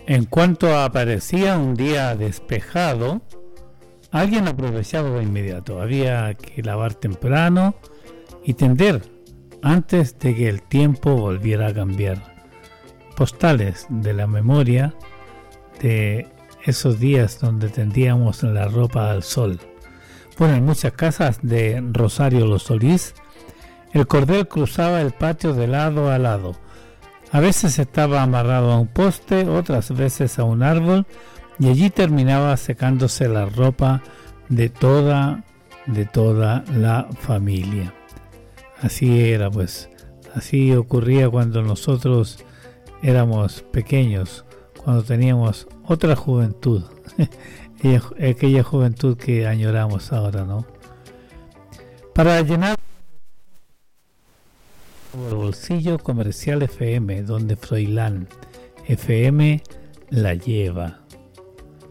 En cuanto aparecía un día despejado, alguien aprovechaba de inmediato. Había que lavar temprano y tender antes de que el tiempo volviera a cambiar. Postales de la memoria de esos días donde tendíamos la ropa al sol. Bueno, en muchas casas de Rosario Los Solís, el cordel cruzaba el patio de lado a lado. A veces estaba amarrado a un poste, otras veces a un árbol, y allí terminaba secándose la ropa de toda la familia. Así era, pues, así ocurría cuando nosotros éramos pequeños, cuando teníamos otra juventud, aquella juventud que añoramos ahora, ¿no? Para llenar el bolsillo, Comercial FM, donde Froilán FM la lleva.